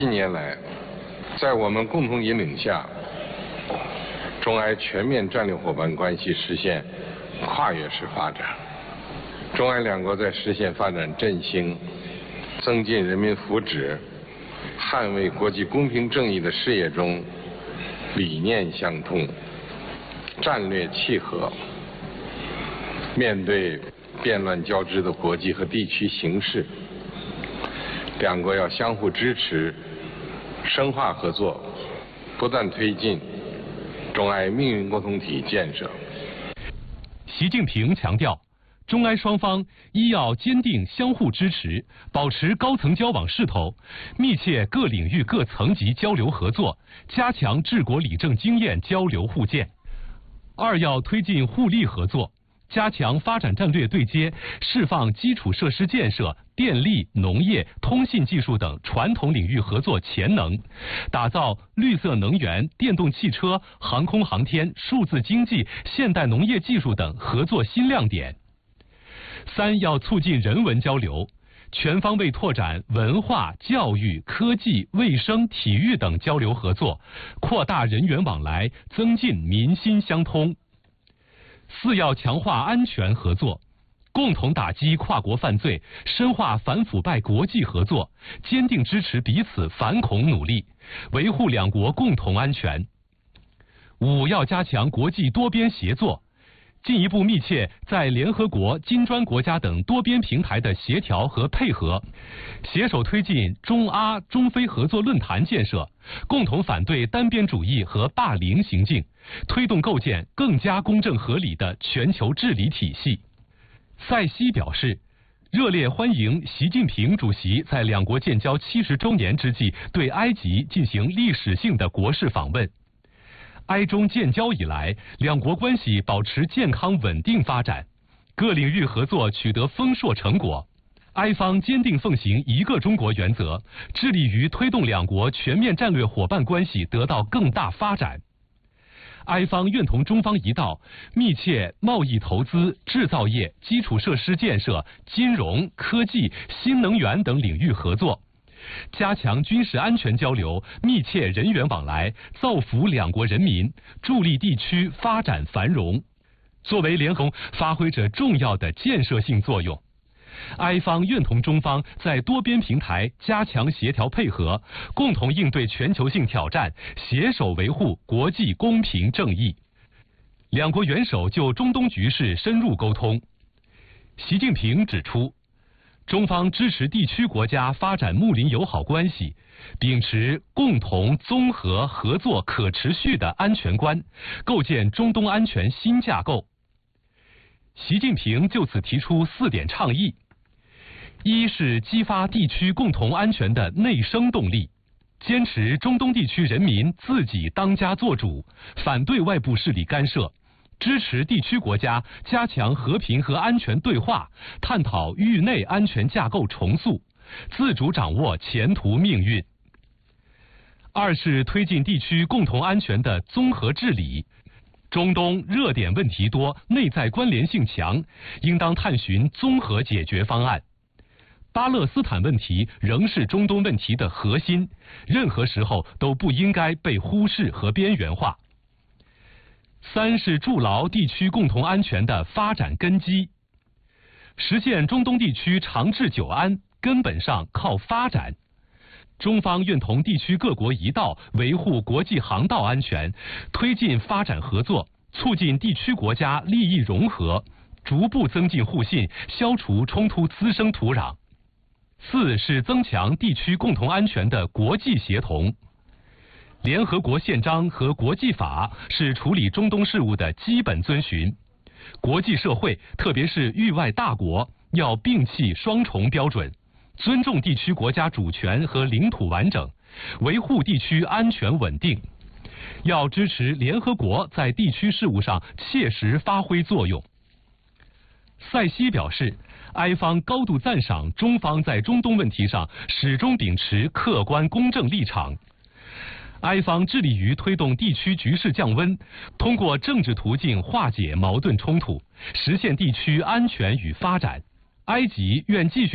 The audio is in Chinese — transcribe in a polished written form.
近年来，在我们共同引领下，中埃全面战略伙伴关系实现跨越式发展。中埃两国在实现发展振兴、增进人民福祉、捍卫国际公平正义的事业中，理念相通，战略契合。面对变乱交织的国际和地区形势，两国要相互支持，深化合作，不断推进中埃命运共同体建设。 习近平强调，中埃双方一要坚定相互支持，保持高层交往势头，密切各领域各层级交流合作，加强治国理政经验交流互鉴；二要推进互利合作，加强发展战略对接，释放基础设施建设、电力、农业、通信技术等传统领域合作潜能，打造绿色能源、电动汽车、航空航天、数字经济、现代农业技术等合作新亮点。三要促进人文交流，全方位拓展文化、教育、科技、卫生、体育等交流合作，扩大人员往来，增进民心相通。四要强化安全合作，共同打击跨国犯罪，深化反腐败国际合作，坚定支持彼此反恐努力，维护两国共同安全。五要加强国际多边协作，进一步密切在联合国、金砖国家等多边平台的协调和配合，携手推进中阿、中非合作论坛建设，共同反对单边主义和霸凌行径，推动构建更加公正合理的全球治理体系。塞西表示，热烈欢迎习近平主席在两国建交70周年之际对埃及进行历史性的国事访问。埃中建交以来，两国关系保持健康稳定发展，各领域合作取得丰硕成果。埃方坚定奉行一个中国原则，致力于推动两国全面战略伙伴关系得到更大发展。埃方愿同中方一道，密切贸易投资、制造业、基础设施建设、金融、科技、新能源等领域合作，加强军事安全交流，密切人员往来，造福两国人民，助力地区发展繁荣。作为联合发挥着重要的建设性作用。埃方愿同中方在多边平台加强协调配合，共同应对全球性挑战，携手维护国际公平正义。两国元首就中东局势深入沟通。习近平指出，中方支持地区国家发展睦邻友好关系，秉持共同、综合、合作、可持续的安全观，构建中东安全新架构。习近平就此提出4点倡议：一是激发地区共同安全的内生动力，坚持中东地区人民自己当家作主，反对外部势力干涉，支持地区国家加强和平和安全对话，探讨域内安全架构重塑，自主掌握前途命运。二是推进地区共同安全的综合治理。中东热点问题多，内在关联性强，应当探寻综合解决方案。巴勒斯坦问题仍是中东问题的核心，任何时候都不应该被忽视和边缘化。三是筑牢地区共同安全的发展根基，实现中东地区长治久安，根本上靠发展。中方愿同地区各国一道维护国际航道安全，推进发展合作，促进地区国家利益融合，逐步增进互信，消除冲突滋生土壤。四是增强地区共同安全的国际协同。联合国宪章和国际法是处理中东事务的基本遵循，国际社会特别是域外大国要摒弃双重标准，尊重地区国家主权和领土完整，维护地区安全稳定。要支持联合国在地区事务上切实发挥作用。塞西表示，埃方高度赞赏中方在中东问题上始终秉持客观公正立场。埃方致力于推动地区局势降温，通过政治途径化解矛盾冲突，实现地区安全与发展。埃及愿继续